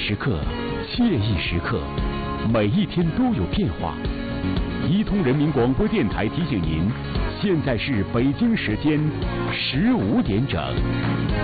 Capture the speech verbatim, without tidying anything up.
时刻，惬意时刻，每一天都有变化。一通人民广播电台提醒您，现在是北京时间十五点整。